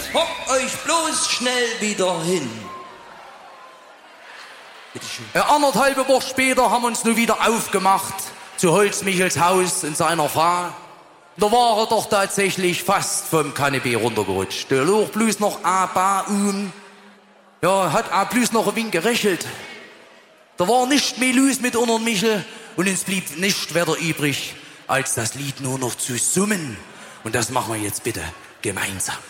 hockt euch bloß schnell wieder hin. Bitteschön. 1,5 Woche später haben wir uns nun wieder aufgemacht zu Holzmichels Haus und seiner Frau. Da war er doch tatsächlich fast vom Kanapee runtergerutscht. Der lag bloß noch ja, hat auch bloß noch ein wenig gerächelt. Da war nicht mehr los mit unter Michel und uns blieb nicht weiter übrig, als das Lied nur noch zu summen. Und das machen wir jetzt bitte gemeinsam.